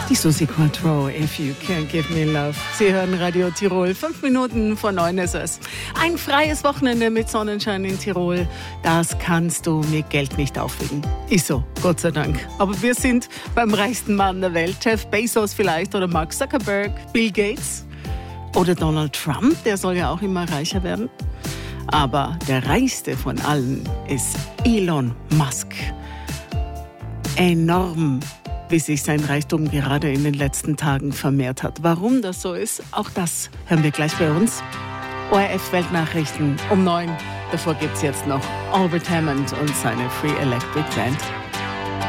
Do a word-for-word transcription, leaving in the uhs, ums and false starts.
Die Susi Quattro, If You Can't Give Me Love. Sie hören Radio Tirol, fünf Minuten vor neun ist es. Ein freies Wochenende mit Sonnenschein in Tirol, das kannst du mit Geld nicht aufwiegen. Ist so, Gott sei Dank. Aber wir sind beim reichsten Mann der Welt. Jeff Bezos vielleicht oder Mark Zuckerberg, Bill Gates oder Donald Trump, der soll ja auch immer reicher werden. Aber der reichste von allen ist Elon Musk. Enorm, wie sich sein Reichtum gerade in den letzten Tagen vermehrt hat. Warum das so ist, auch das hören wir gleich bei uns. O R F Weltnachrichten um neun. Davor gibt's jetzt noch Albert Hammond und seine Free Electric Band.